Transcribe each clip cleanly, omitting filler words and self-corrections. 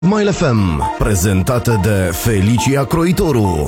Smile FM, prezentată de Felicia Croitoru.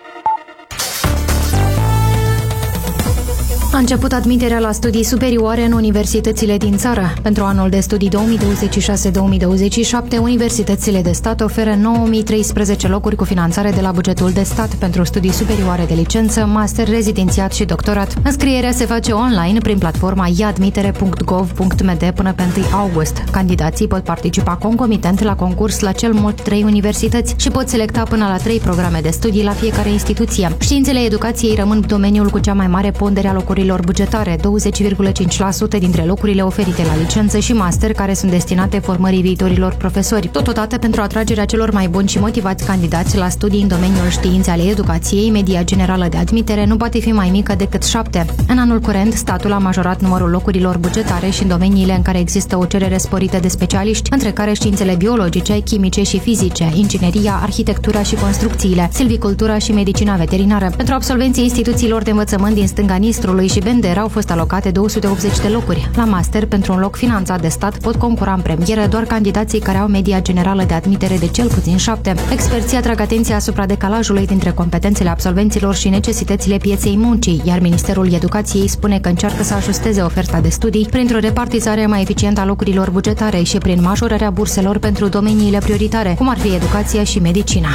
A început admiterea la studii superioare în universitățile din țară. Pentru anul de studii 2026-2027, universitățile de stat oferă 9013 locuri cu finanțare de la bugetul de stat pentru studii superioare de licență, master, rezidențiat și doctorat. Înscrierea se face online prin platforma iadmitere.gov.md până pe 1 august. Candidații pot participa concomitent la concurs la cel mult 3 universități și pot selecta până la 3 programe de studii la fiecare instituție. Științele educației rămân domeniul cu cea mai mare pondere a locurilor bugetare, 20,5% dintre locurile oferite la licență și master, care sunt destinate formării viitorilor profesori. Totodată, pentru atragerea celor mai buni și motivați candidați la studii în domeniul științe ale educației, media generală de admitere nu poate fi mai mică decât 7. În anul curent, statul a majorat numărul locurilor bugetare și în domeniile în care există o cerere sporită de specialiști, între care științele biologice, chimice și fizice, ingineria, arhitectura și construcțiile, silvicultura și medicina veterinară. Pentru absolvenții instituțiilor de învățământ din stânga Nistrului și Bender au fost alocate 280 de locuri. La master, pentru un loc finanțat de stat, pot concura în premieră doar candidații care au media generală de admitere de cel puțin 7. Experții atrag atenția asupra decalajului dintre competențele absolvenților și necesitățile pieței muncii, iar Ministerul Educației spune că încearcă să ajusteze oferta de studii printr-o repartizare mai eficientă a locurilor bugetare și prin majorarea burselor pentru domeniile prioritare, cum ar fi educația și medicina.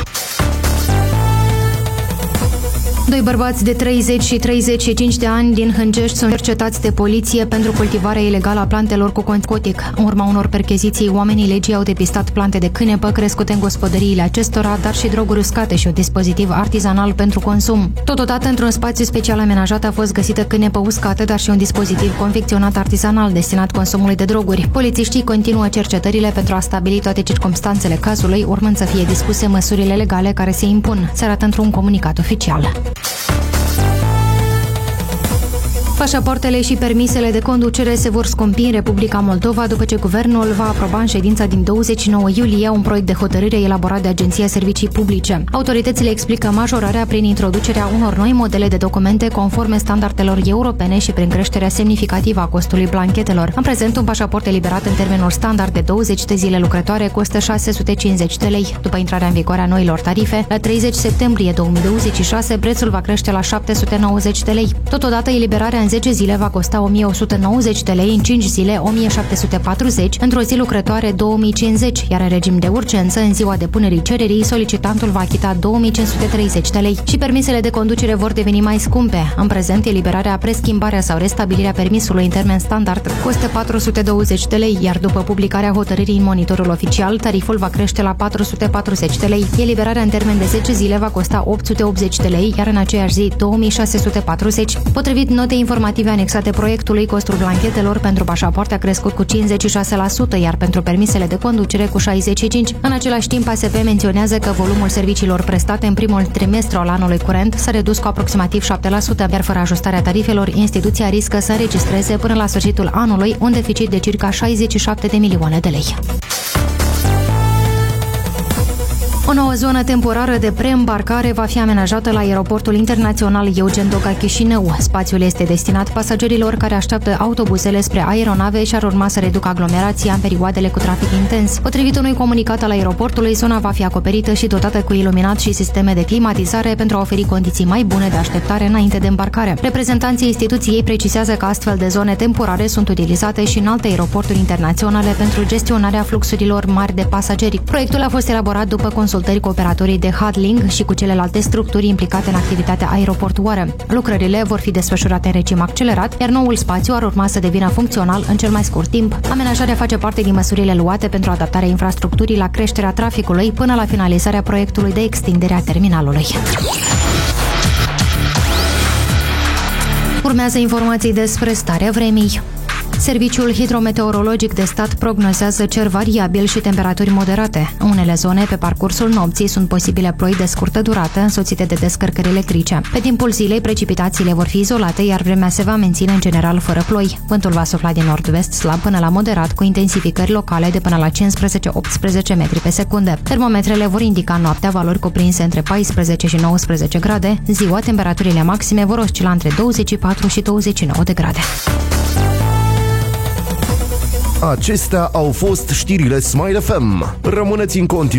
Doi bărbați de 30 și 35 de ani din Hângești sunt cercetați de poliție pentru cultivarea ilegală a plantelor cu concotic. În urma unor percheziții, oamenii legii au depistat plante de cânepă crescute în gospodăriile acestora, dar și droguri uscate și un dispozitiv artizanal pentru consum. Totodată, într-un spațiu special amenajat a fost găsită cânepă uscată, dar și un dispozitiv confecționat artizanal destinat consumului de droguri. Polițiștii continuă cercetările pentru a stabili toate circumstanțele cazului, urmând să fie dispuse măsurile legale care se impun, se arată într-un comunicat oficial. Pașapoartele și permisele de conducere se vor scumpi în Republica Moldova după ce guvernul va aproba în ședința din 29 iulie un proiect de hotărâre elaborat de Agenția Servicii Publice. Autoritățile explică majorarea prin introducerea unor noi modele de documente conforme standardelor europene și prin creșterea semnificativă a costului blanchetelor. În prezent, un pașaport eliberat în termenuri standard de 20 de zile lucrătoare costă 650 de lei. După intrarea în vigoare a noilor tarife, la 30 septembrie 2026, prețul va crește la 790 de lei. Totodată, eliberarea în 10 zile va costa 1190 de lei, în 5 zile 1740, într-o zi lucrătoare 2050, iar în regim de urgență, în ziua depunerii cererii, solicitantul va achita 2530 de lei și permisele de conducere vor deveni mai scumpe. În prezent, eliberarea, preschimbarea sau restabilirea permisului în termen standard costă 420 de lei, iar după publicarea hotărârii în monitorul oficial, tariful va crește la 440 de lei. Eliberarea în termen de 10 zile va costa 880 de lei, iar în aceeași zi 2640. Potrivit notei informative anexate proiectului, costul blanchetelor pentru pașapoarte a crescut cu 56%, iar pentru permisele de conducere cu 65%. În același timp, ASP menționează că volumul serviciilor prestate în primul trimestru al anului curent s-a redus cu aproximativ 7%, iar fără ajustarea tarifelor, instituția riscă să înregistreze până la sfârșitul anului un deficit de circa 67 de milioane de lei. O nouă zonă temporară de preîmbarcare va fi amenajată la aeroportul internațional Eugen Doga Chișinău. Spațiul este destinat pasagerilor care așteaptă autobuzele spre aeronave și ar urma să reducă aglomerația în perioadele cu trafic intens. Potrivit unui comunicat al aeroportului, zona va fi acoperită și dotată cu iluminat și sisteme de climatizare pentru a oferi condiții mai bune de așteptare înainte de îmbarcare. Reprezentanții instituției precizează că astfel de zone temporare sunt utilizate și în alte aeroporturi internaționale pentru gestionarea fluxurilor mari de pasageri. Proiectul a fost elaborat după consultări cu operatorii de handling și cu celelalte structuri implicate în activitatea aeroportuară. Lucrările vor fi desfășurate în regim accelerat, iar noul spațiu ar urma să devină funcțional în cel mai scurt timp. Amenajarea face parte din măsurile luate pentru adaptarea infrastructurii la creșterea traficului până la finalizarea proiectului de extindere a terminalului. Urmează informații despre starea vremii. Serviciul hidrometeorologic de stat prognozează cer variabil și temperaturi moderate. În unele zone, pe parcursul nopții, sunt posibile ploi de scurtă durată, însoțite de descărcări electrice. Pe timpul zilei, precipitațiile vor fi izolate, iar vremea se va menține în general fără ploi. Vântul va sufla din nord-vest slab până la moderat, cu intensificări locale de până la 15-18 metri pe secundă. Termometrele vor indica noaptea valori cuprinse între 14 și 19 grade. Ziua, temperaturile maxime vor oscila între 24 și 29 de grade. Acestea au fost știrile Smile FM. Rămâneți în continuare